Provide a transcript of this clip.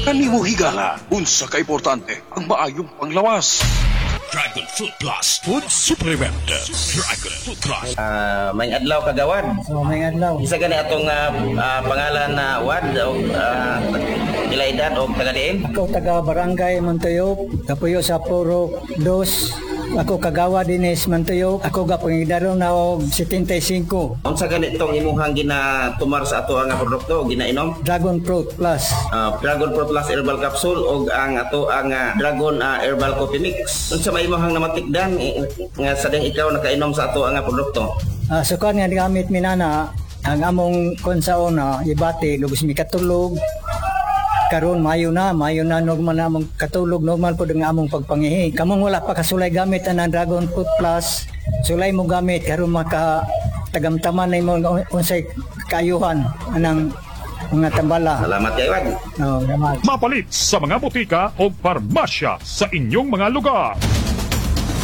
Kanimo higala, unsa ka importante ang maayong panglawas. Dragon Fruit Plus Food Supplement. Dragon Fruit Plus. May adlaw kagawad. So, may adlaw. Isa gani atong pangalan na wad o ila edad o taga-diin. Ako taga Barangay Montuyok, kapuyo sa Puro 2. Ako kagawa dinis Montuyok. Ako gapangidaro na og 75. Unsa gani itong imuhang ginatumar sa ato ang produkto ginainom? Dragon Fruit Plus. Dragon Fruit Plus Herbal Capsule o ang ato ang Dragon Herbal Coffee Mix. Unsa may imuhang namatikdan nga sa ding ikaw nakainom sa ato ang produkto? Sukan nga gamit minana ang among konsaona ibati lubos mi katulog. Karon mayo na normal na among katulog, normal po ang among pagpangihi. Kamong wala pa kasulay gamit ang Dragon Fruit Plus, sulay mo gamit karon maka tagamtaman na mo unsay kaayuhan anang mga tambala. Salamat kay wad. Salamat. Mapalit sa mga butika o parmasya sa inyong mga lugar.